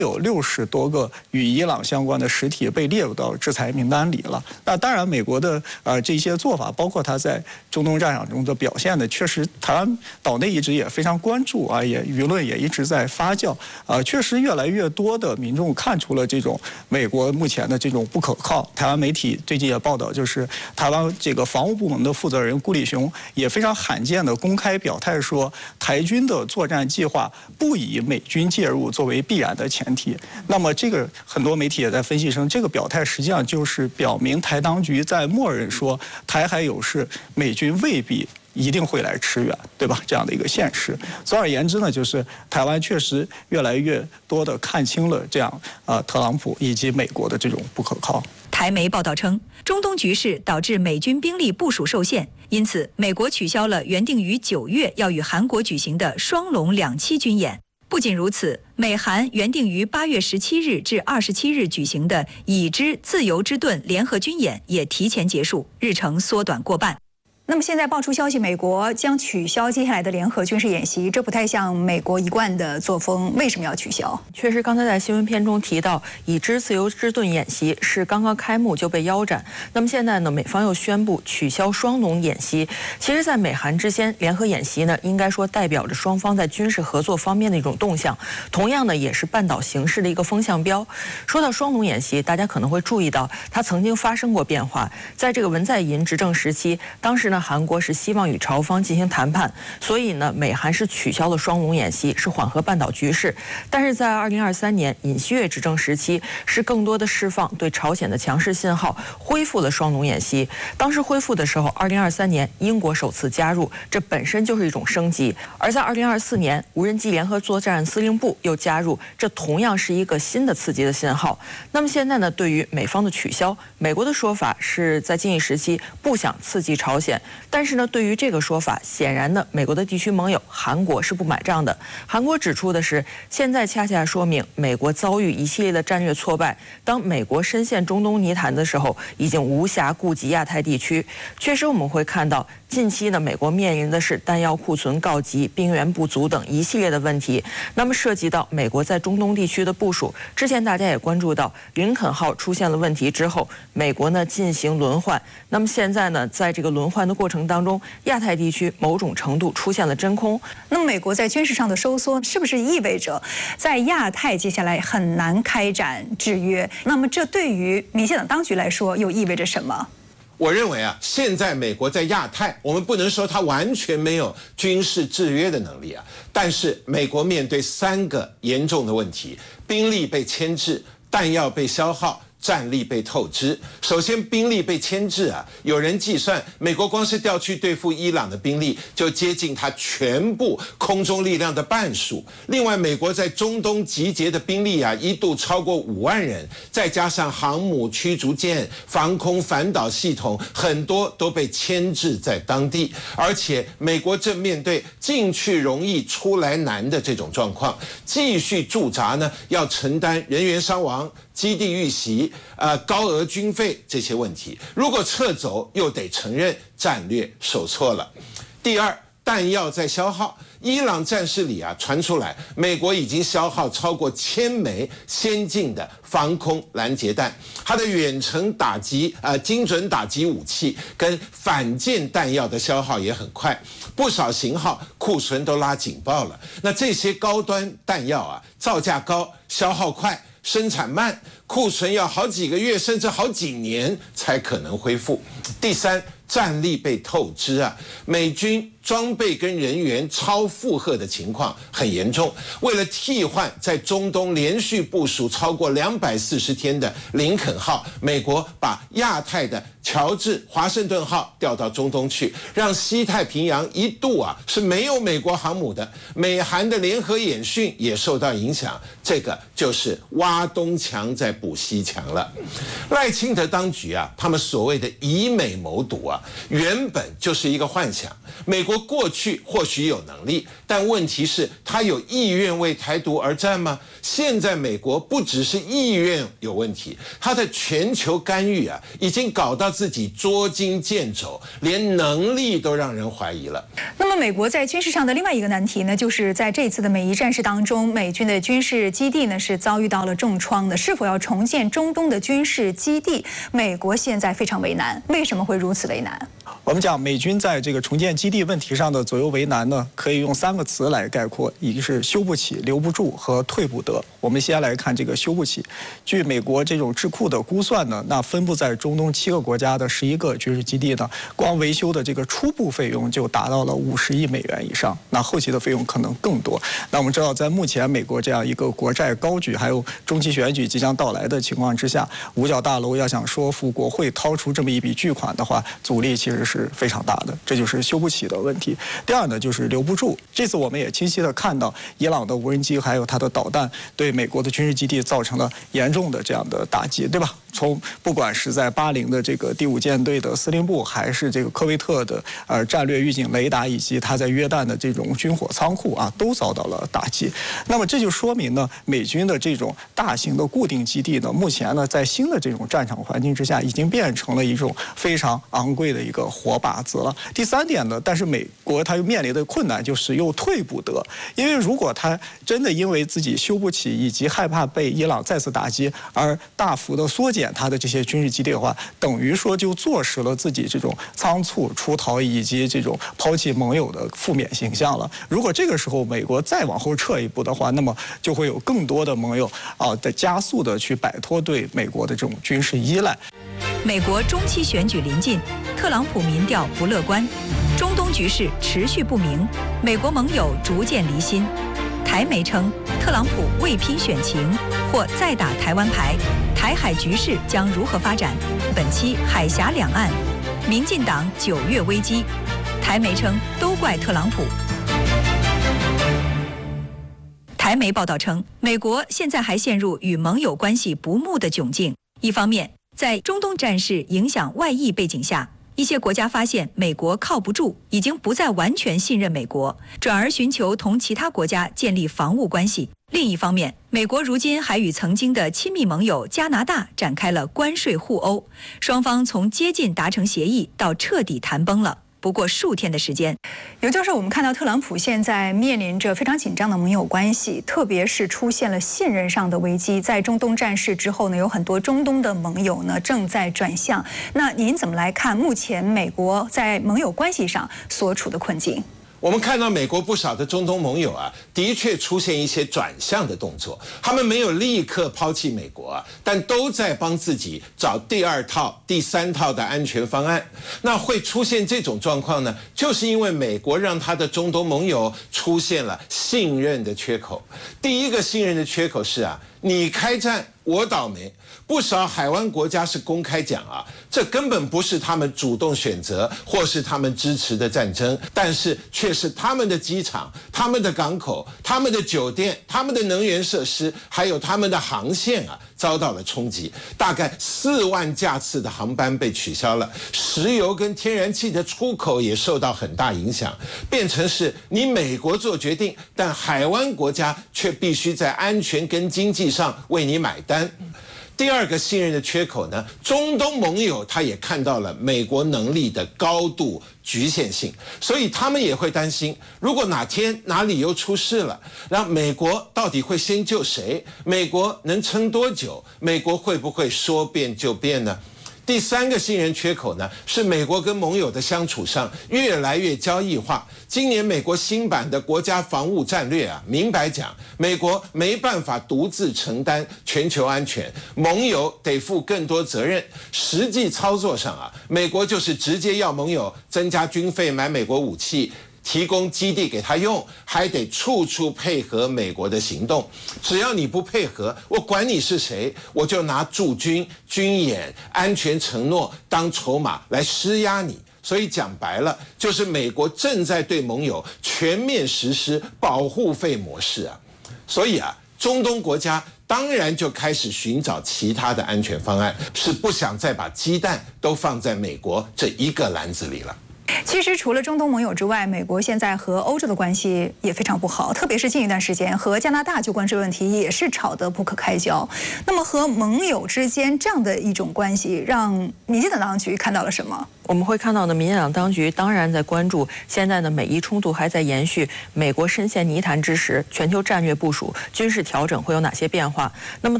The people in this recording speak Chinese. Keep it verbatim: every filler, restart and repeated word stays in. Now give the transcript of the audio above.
有六十多个与伊朗相关的实体被列入到制裁名单里了。那当然，美国的呃这些做法，包括他在中东战场中的表现呢，确实台湾岛内一直也非常关注啊，也舆论也一直在发酵啊，确实越来越多的民众看出了这种美国目前的这种不可靠。台湾媒体最近也报道，就是台湾这个防务部门的负责人顾立雄也非常罕见的公开表态说，台军的作战计划不以美军介入作为必然的前提。那么这个很多媒体也在分析称，这个表态实际上就是表明台当局在默认说台海有事，美军未必一定会来驰援，对吧？这样的一个现实。总而言之呢，就是台湾确实越来越多的看清了这样啊、呃、特朗普以及美国的这种不可靠。 台媒报道称，中东局势导致美军兵力部署受限，因此美国取消了原定于九月要与韩国举行的双龙两栖军演。不仅如此，美韩原定于八月十七日至二十七日举行的已知自由之盾联合军演也提前结束，日程缩短过半。那么现在爆出消息，美国将取消接下来的联合军事演习，这不太像美国一贯的作风。为什么要取消？ 确实，刚才在新闻片中提到，已知自由之盾演习是刚刚开幕就被腰斩。那么现在呢，美方又宣布取消双龙演习。其实，在美韩之间联合演习呢，应该说代表着双方在军事合作方面的一种动向，同样呢，也是半岛形势的一个风向标。说到双龙演习，大家可能会注意到，它曾经发生过变化。在这个文在寅执政时期，当时呢，韩国是希望与朝方进行谈判，所以呢，美韩是取消了双龙演习，是缓和半岛局势。但是在二零二三年尹锡悦执政时期，是更多的释放对朝鲜的强势信号，恢复了双龙演习。当时恢复的时候，二零二三年英国首次加入，这本身就是一种升级。而在二零二四年，无人机联合作战司令部又加入，这同样是一个新的刺激的信号。那么现在呢，对于美方的取消，美国的说法是在近一时期不想刺激朝鲜。但是呢，对于这个说法，显然呢，美国的地区盟友韩国是不买账的。韩国指出的是，现在恰恰说明美国遭遇一系列的战略挫败。当美国深陷中东泥潭的时候，已经无暇顾及亚太地区。确实，我们会看到近期呢，美国面临的是弹药库存告急、兵源不足等一系列的问题。那么涉及到美国在中东地区的部署，之前大家也关注到林肯号出现了问题之后，美国呢进行轮换。那么现在呢，在这个轮换的过程当中，亚太地区某种程度出现了真空。 那么美国在军事上的收缩，是不是意味着在亚太接下来很难开展制约？那么这对于民进党当局来说又意味着什么？ 我认为啊，现在美国在亚太，我们不能说它完全没有军事制约的能力啊，但是美国面对三个严重的问题：兵力被牵制，弹药被消耗，战力被透支。首先，兵力被牵制啊，有人计算，美国光是调去对付伊朗的兵力就接近它全部空中力量的半数。另外，美国在中东集结的兵力啊，一度超过五万人，再加上航母、驱逐舰、防空反导系统，很多都被牵制在当地。而且，美国正面对进去容易出来难的这种状况，继续驻扎呢，要承担人员伤亡、基地遇袭、呃高额军费这些问题。如果撤走，又得承认战略受挫了。第二，弹药在消耗。伊朗战事里啊传出来，美国已经消耗超过千枚先进的防空拦截弹，它的远程打击呃精准打击武器跟反舰弹药的消耗也很快，不少型号库存都拉警报了。那这些高端弹药啊，造价高，消耗快，生产慢，库存要好几个月甚至好几年才可能恢复。第三，战力被透支啊，美军装备跟人员超负荷的情况很严重。为了替换在中东连续部署超过两百四十天的林肯号，美国把亚太的乔治华盛顿号调到中东去，让西太平洋一度啊是没有美国航母的。美韩的联合演训也受到影响，这个就是挖东墙在补西墙了。赖清德当局啊，他们所谓的以美谋独啊，原本就是一个幻想。美国国过去或许有能力，但问题是，他有意愿为台独而战吗？现在美国不只是意愿有问题，他的全球干预啊，已经搞到自己捉襟见肘，连能力都让人怀疑了。 那么，美国在军事上的另外一个难题呢，就是在这次的美伊战事当中，美军的军事基地呢是遭遇到了重创的。是否要重建中东的军事基地，美国现在非常为难。为什么会如此为难？ 我们讲美军在这个重建基地问题上的左右为难呢，可以用三个词来概括，一个是修不起、留不住和退不得。我们先来看这个修不起。据美国这种智库的估算呢，那分布在中东七个国家的十一个军事基地呢，光维修的这个初步费用就达到了五十亿美元以上，那后期的费用可能更多。那我们知道，在目前美国这样一个国债高举，还有中期选举即将到来的情况之下，五角大楼要想说服国会掏出这么一笔巨款的话，阻力其实是非常大的，这就是修不起的问题。第二呢，就是留不住。这次我们也清晰地看到，伊朗的无人机还有它的导弹对美国的军事基地造成了严重的这样的打击，对吧？从不管是在巴林的这个第五舰队的司令部，还是这个科威特的呃战略预警雷达，以及它在约旦的这种军火仓库啊，都遭到了打击。那么这就说明呢，美军的这种大型的固定基地呢，目前呢在新的这种战场环境之下，已经变成了一种非常昂贵的一个活靶子了。第三点呢，但是美国它又面临的困难就是又退不得，因为如果它真的因为自己修不起，以及害怕被伊朗再次打击而大幅的缩减它的这些军事基地的话，等于说就坐实了自己这种仓促出逃以及这种抛弃盟友的负面形象了。如果这个时候美国再往后撤一步的话，那么就会有更多的盟友啊在加速的去摆脱对美国的这种军事依赖。 美国中期选举临近，特朗普民调不乐观，中东局势持续不明，美国盟友逐渐离心。台媒称，特朗普为拼选情，或再打台湾牌，台海局势将如何发展？本期海峡两岸，民进党九月危机，台媒称都怪特朗普。台媒报道称，美国现在还陷入与盟友关系不睦的窘境。一方面，在中东战事影响外溢背景下，一些国家发现美国靠不住，已经不再完全信任美国，转而寻求同其他国家建立防务关系。另一方面，美国如今还与曾经的亲密盟友加拿大展开了关税互殴，双方从接近达成协议到彻底谈崩了不过数天的时间。尤教授，我们看到特朗普现在面临着非常紧张的盟友关系，特别是出现了信任上的危机。在中东战事之后呢，有很多中东的盟友呢正在转向。那您怎么来看目前美国在盟友关系上所处的困境？ 我们看到美国不少的中东盟友啊，的确出现一些转向的动作。他们没有立刻抛弃美国啊，但都在帮自己找第二套、第三套的安全方案。那会出现这种状况呢，就是因为美国让他的中东盟友出现了信任的缺口。第一个信任的缺口是啊，你开战我倒霉。不少海湾国家是公开讲啊，这根本不是他们主动选择或是他们支持的战争，但是却是他们的机场、他们的港口、他们的酒店、他们的能源设施，还有他们的航线啊，遭到了冲击。大概四万架次的航班被取消了，石油跟天然气的出口也受到很大影响，变成是你美国做决定，但海湾国家却必须在安全跟经济上为你买单。第二个信任的缺口呢，中东盟友他也看到了美国能力的高度局限性，所以他们也会担心，如果哪天哪里又出事了，让美国到底会先救谁？美国能撑多久？美国会不会说变就变呢？第三个信任缺口呢，是美国跟盟友的相处上越来越交易化。今年美国新版的国家防务战略啊，明白讲，美国没办法独自承担全球安全，盟友得负更多责任。实际操作上啊，美国就是直接要盟友增加军费买美国武器，提供基地给他用，还得处处配合美国的行动。只要你不配合，我管你是谁，我就拿驻军、军演、安全承诺当筹码来施压你。所以讲白了，就是美国正在对盟友全面实施保护费模式啊。所以啊，中东国家当然就开始寻找其他的安全方案，是不想再把鸡蛋都放在美国这一个篮子里了。 其实除了中东盟友之外，美国现在和欧洲的关系也非常不好，特别是近一段时间和加拿大就关税问题也是吵得不可开交。那么和盟友之间这样的一种关系，让民进党当局看到了什么？ 我们会看到呢，民进党当局当然在关注现在呢美伊冲突还在延续，美国深陷泥潭之时，全球战略部署、军事调整会有哪些变化？那么